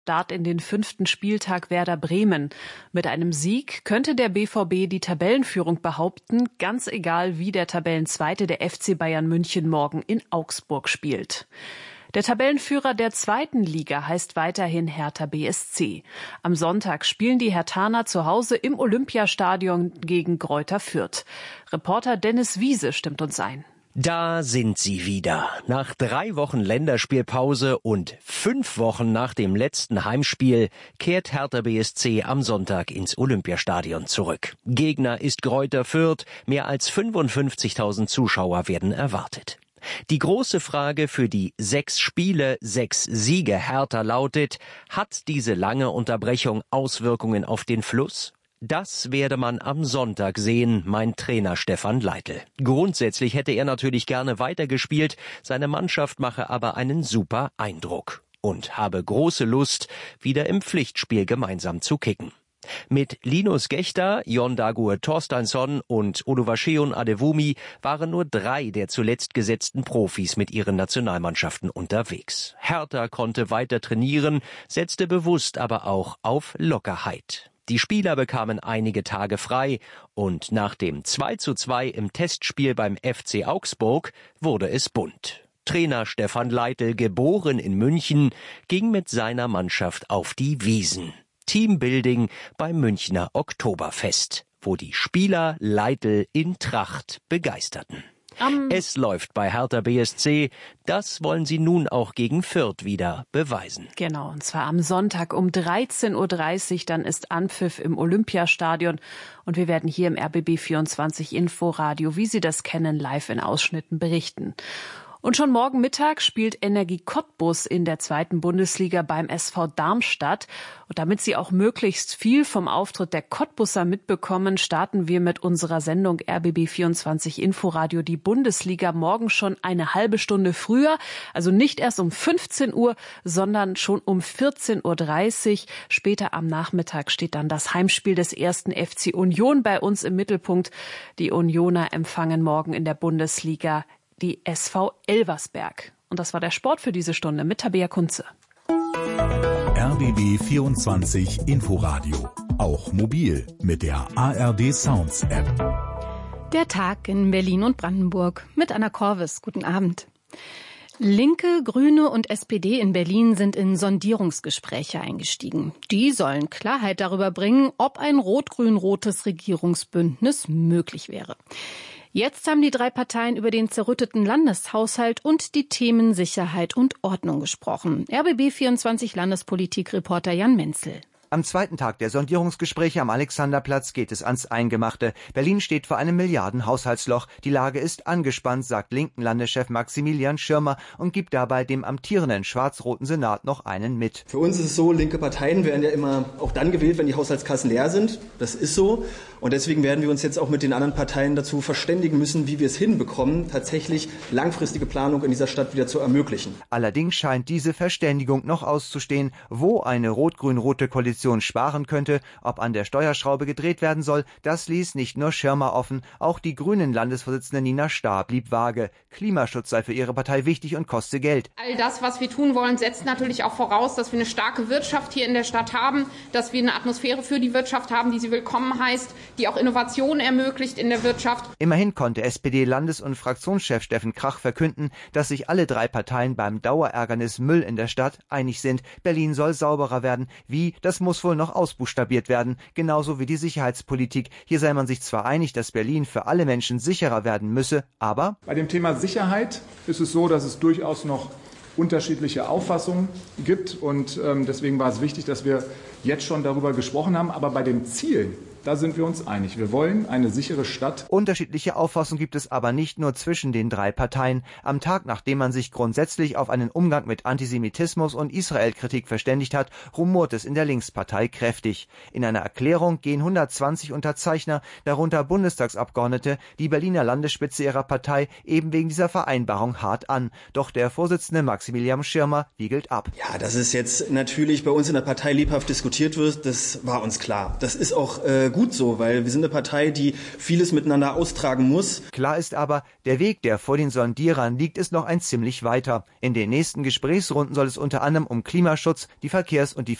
Start in den 5. Spieltag Werder Bremen. Mit einem Sieg könnte der BVB die Tabellenführung behaupten, ganz egal wie der Tabellenzweite der FC Bayern München morgen in Augsburg spielt. Der Tabellenführer der 2. Liga heißt weiterhin Hertha BSC. Am Sonntag spielen die Herthaner zu Hause im Olympiastadion gegen Greuther Fürth. Reporter Dennis Wiese stimmt uns ein. Da sind sie wieder. Nach 3 Wochen Länderspielpause und 5 Wochen nach dem letzten Heimspiel kehrt Hertha BSC am Sonntag ins Olympiastadion zurück. Gegner ist Greuther Fürth. Mehr als 55.000 Zuschauer werden erwartet. Die große Frage für die 6 Spiele, 6 Siege Hertha lautet: Hat diese lange Unterbrechung Auswirkungen auf den Fluss? Das werde man am Sonntag sehen, meint Trainer Stefan Leitl. Grundsätzlich hätte er natürlich gerne weitergespielt, seine Mannschaft mache aber einen super Eindruck und habe große Lust, wieder im Pflichtspiel gemeinsam zu kicken. Mit Linus Gächter, Jon Dagur Torsteinsson und Oluwaseun Adewumi waren nur 3 der zuletzt gesetzten Profis mit ihren Nationalmannschaften unterwegs. Hertha konnte weiter trainieren, setzte bewusst aber auch auf Lockerheit. Die Spieler bekamen einige Tage frei und nach dem 2:2 im Testspiel beim FC Augsburg wurde es bunt. Trainer Stefan Leitl, geboren in München, ging mit seiner Mannschaft auf die Wiesn. Teambuilding beim Münchner Oktoberfest, wo die Spieler Leitl in Tracht begeisterten. Es läuft bei Hertha BSC. Das wollen sie nun auch gegen Fürth wieder beweisen. Genau, und zwar am Sonntag um 13:30 Uhr. Dann ist Anpfiff im Olympiastadion. Und wir werden hier im RBB24 Inforadio, wie Sie das kennen, live in Ausschnitten berichten. Und schon morgen Mittag spielt Energie Cottbus in der 2. Bundesliga beim SV Darmstadt. Und damit Sie auch möglichst viel vom Auftritt der Cottbusser mitbekommen, starten wir mit unserer Sendung RBB24 Inforadio die Bundesliga morgen schon eine halbe Stunde früher. Also nicht erst um 15 Uhr, sondern schon um 14:30 Uhr. Später am Nachmittag steht dann das Heimspiel des 1. FC Union bei uns im Mittelpunkt. Die Unioner empfangen morgen in der Bundesliga die SV Elversberg. Und das war der Sport für diese Stunde mit Tabea Kunze. RBB 24 Inforadio. Auch mobil mit der ARD Sounds App. Der Tag in Berlin und Brandenburg mit Anna Korvis. Guten Abend. Linke, Grüne und SPD in Berlin sind in Sondierungsgespräche eingestiegen. Die sollen Klarheit darüber bringen, ob ein rot-grün-rotes Regierungsbündnis möglich wäre. Jetzt haben die 3 Parteien über den zerrütteten Landeshaushalt und die Themen Sicherheit und Ordnung gesprochen. RBB24 Landespolitik-Reporter Jan Menzel. Am 2. Tag der Sondierungsgespräche am Alexanderplatz geht es ans Eingemachte. Berlin steht vor einem Milliarden-Haushaltsloch. Die Lage ist angespannt, sagt linken Landeschef Maximilian Schirmer und gibt dabei dem amtierenden schwarz-roten Senat noch einen mit. Für uns ist es so, linke Parteien werden ja immer auch dann gewählt, wenn die Haushaltskassen leer sind. Das ist so. Und deswegen werden wir uns jetzt auch mit den anderen Parteien dazu verständigen müssen, wie wir es hinbekommen, tatsächlich langfristige Planung in dieser Stadt wieder zu ermöglichen. Allerdings scheint diese Verständigung noch auszustehen, wo eine rot-grün-rote Koalition sparen könnte, ob an der Steuerschraube gedreht werden soll, das ließ nicht nur Schirmer offen, auch die Grünen-Landesvorsitzende Nina Stahr blieb vage. Klimaschutz sei für ihre Partei wichtig und koste Geld. All das, was wir tun wollen, setzt natürlich auch voraus, dass wir eine starke Wirtschaft hier in der Stadt haben, dass wir eine Atmosphäre für die Wirtschaft haben, die sie willkommen heißt, die auch Innovation ermöglicht in der Wirtschaft. Immerhin konnte SPD-Landes- und Fraktionschef Steffen Krach verkünden, dass sich alle 3 Parteien beim Dauerärgernis Müll in der Stadt einig sind. Berlin soll sauberer werden. Wie? Das muss wohl noch ausbuchstabiert werden, genauso wie die Sicherheitspolitik. Hier sei man sich zwar einig, dass Berlin für alle Menschen sicherer werden müsse, aber bei dem Thema Sicherheit ist es so, dass es durchaus noch unterschiedliche Auffassungen gibt und deswegen war es wichtig, dass wir jetzt schon darüber gesprochen haben, aber bei dem Ziel, da sind wir uns einig. Wir wollen eine sichere Stadt. Unterschiedliche Auffassungen gibt es aber nicht nur zwischen den 3 Parteien. Am Tag, nachdem man sich grundsätzlich auf einen Umgang mit Antisemitismus und Israel-Kritik verständigt hat, rumort es in der Linkspartei kräftig. In einer Erklärung gehen 120 Unterzeichner, darunter Bundestagsabgeordnete, die Berliner Landesspitze ihrer Partei eben wegen dieser Vereinbarung hart an. Doch der Vorsitzende Maximilian Schirmer wiegelt ab. Ja, dass es jetzt natürlich bei uns in der Partei lebhaft diskutiert wird, das war uns klar. Das ist auch gut so, weil wir sind eine Partei, die vieles miteinander austragen muss. Klar ist aber, der Weg, der vor den Sondierern liegt, ist noch ein ziemlich weiter. In den nächsten Gesprächsrunden soll es unter anderem um Klimaschutz, die Verkehrs- und die